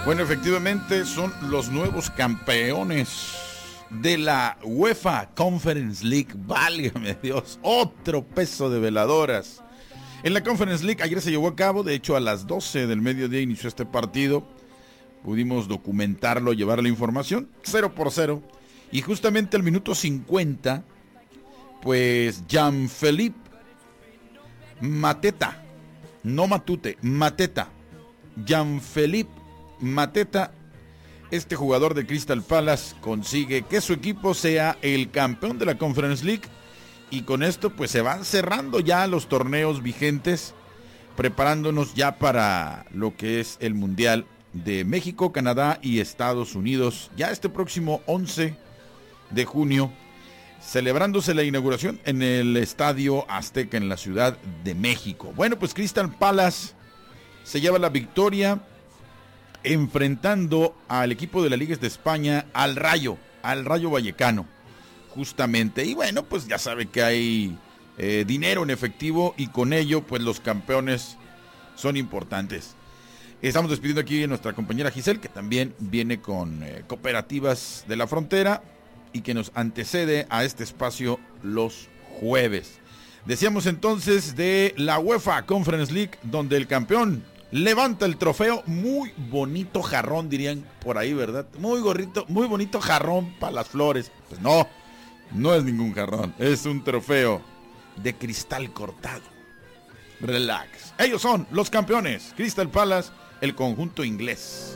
Bueno, efectivamente son los nuevos campeones de la UEFA Conference League. Válgame Dios, otro peso de veladoras. En la Conference League ayer se llevó a cabo, de hecho a las 12 del mediodía inició este partido. Pudimos documentarlo, llevar la información, 0-0. Y justamente al minuto 50, pues Jean-Philippe Mateta, no Matute, Mateta, Jean-Philippe Mateta, este jugador de Crystal Palace, consigue que su equipo sea el campeón de la Conference League. Y con esto pues se van cerrando ya los torneos vigentes, preparándonos ya para lo que es el Mundial de México, Canadá y Estados Unidos, ya este próximo 11 de junio, celebrándose la inauguración en el Estadio Azteca en la Ciudad de México. Bueno, pues Crystal Palace se lleva la victoria enfrentando al equipo de la Liga de España, al Rayo Vallecano, justamente. Y bueno, pues ya sabe que hay dinero en efectivo y con ello pues los campeones son importantes. Estamos despidiendo aquí a nuestra compañera Giselle, que también viene con Cooperativas de la Frontera y que nos antecede a este espacio los jueves. Decíamos entonces de la UEFA Conference League, donde el campeón levanta el trofeo. Muy bonito jarrón, dirían por ahí, ¿verdad? Muy bonito jarrón para las flores. Pues no es ningún jarrón, es un trofeo de cristal cortado. Relax. Ellos son los campeones, Crystal Palace, el conjunto inglés.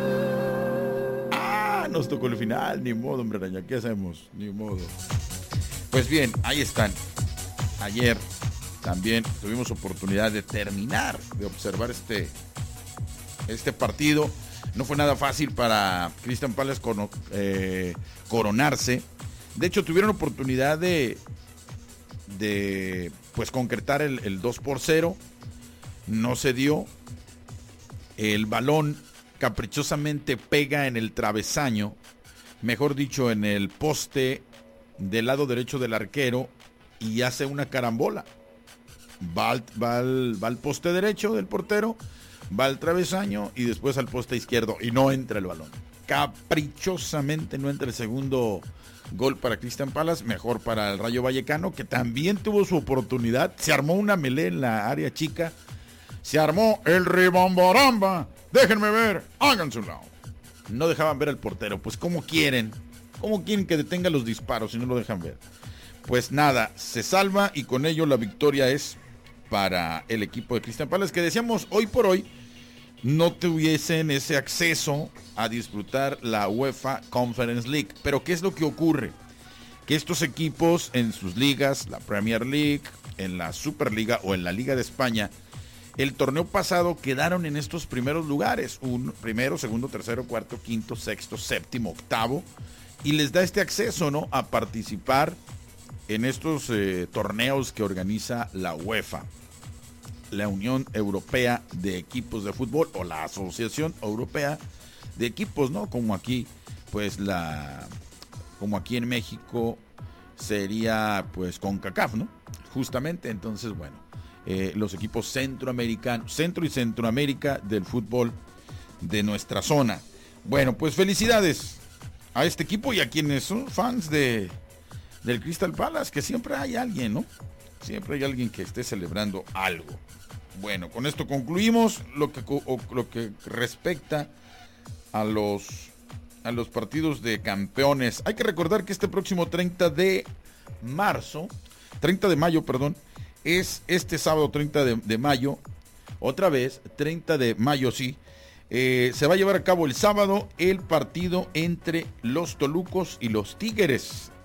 Nos tocó el final, ni modo, hombre araña, ¿qué hacemos? Ni modo. Pues bien, ahí están. Ayer también tuvimos oportunidad de terminar, de observar este partido. No fue nada fácil para Crystal Palace coronarse. De hecho, tuvieron oportunidad de pues concretar el 2-0. No se dio. El balón caprichosamente pega en el travesaño, mejor dicho, en el poste del lado derecho del arquero y hace una carambola. Va al poste derecho del portero, va al travesaño y después al poste izquierdo y no entra el balón. Caprichosamente no entra el segundo gol para Crystal Palace, mejor para el Rayo Vallecano, que también tuvo su oportunidad. Se armó una melé en la área chica, se armó el ribambaramba. Déjenme ver, háganse un lado. No dejaban ver al portero, pues ¿cómo quieren que detenga los disparos si no lo dejan ver? Pues nada, se salva y con ello la victoria es para el equipo de Crystal Palace, que decíamos hoy por hoy no tuviesen ese acceso a disfrutar la UEFA Conference League. Pero ¿qué es lo que ocurre? Que estos equipos en sus ligas, la Premier League, en la Superliga o en la Liga de España, el torneo pasado quedaron en estos primeros lugares, primero, segundo, tercero, cuarto, quinto, sexto, séptimo, octavo, y les da este acceso, ¿no?, a participar en estos torneos que organiza la UEFA, la Unión Europea de Equipos de Fútbol, o la Asociación Europea de Equipos, ¿no? Como aquí, pues como aquí en México sería pues CONCACAF, ¿no? Justamente, entonces, bueno. Los equipos centroamericanos, Centro y Centroamérica del fútbol de nuestra zona. Bueno, pues felicidades a este equipo y a quienes son fans del Crystal Palace, que siempre hay alguien, ¿no? Siempre hay alguien que esté celebrando algo. Bueno, con esto concluimos lo que respecta a los partidos de campeones. Hay que recordar que este próximo 30 de mayo, es este sábado 30 de mayo, otra vez, 30 de mayo, sí, se va a llevar a cabo el sábado el partido entre los Tolucos y los Tigres